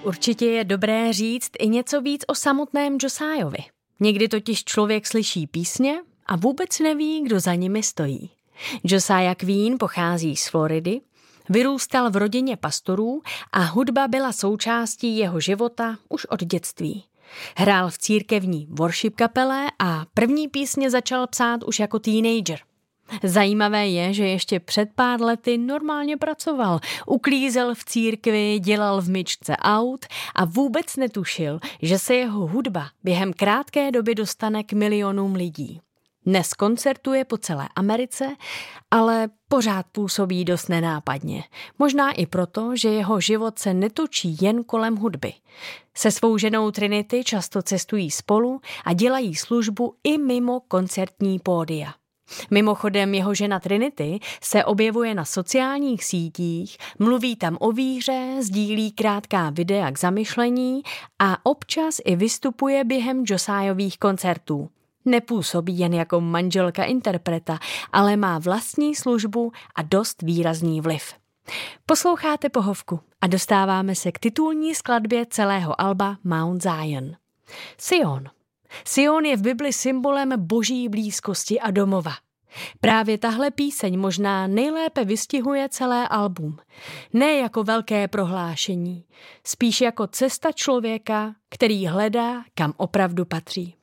Určitě je dobré říct i něco víc o samotném Josiahovi. Někdy totiž člověk slyší písně a vůbec neví, kdo za nimi stojí. Josiah Queen pochází z Floridy, vyrůstal v rodině pastorů a hudba byla součástí jeho života už od dětství. Hrál v církevní worship kapele a první písně začal psát už jako teenager. Zajímavé je, že ještě před pár lety normálně pracoval, uklízel v církvi, dělal v myčce aut a vůbec netušil, že se jeho hudba během krátké doby dostane k milionům lidí. Dnes koncertuje po celé Americe, ale pořád působí dost nenápadně. Možná i proto, že jeho život se netočí jen kolem hudby. Se svou ženou Trinity často cestují spolu a dělají službu i mimo koncertní pódia. Mimochodem jeho žena Trinity se objevuje na sociálních sítích, mluví tam o víře, sdílí krátká videa k zamyšlení a občas i vystupuje během Josiahových koncertů. Nepůsobí jen jako manželka interpreta, ale má vlastní službu a dost výrazný vliv. Posloucháte Pohovku a dostáváme se k titulní skladbě celého alba Mount Zion. Sion. Sion je v Bibli symbolem boží blízkosti a domova. Právě tahle píseň možná nejlépe vystihuje celé album. Ne jako velké prohlášení, spíš jako cesta člověka, který hledá, kam opravdu patří.